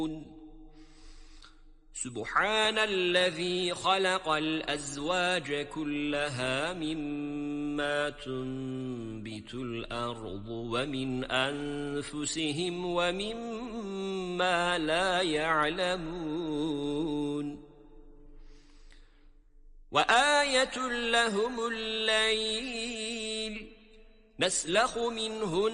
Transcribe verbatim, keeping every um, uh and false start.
سبحان الذي خلق الأزواج كلها مما تنبت الأرض ومن أنفسهم ومما لا يعلمون وآية لهم الليل نسلخ منه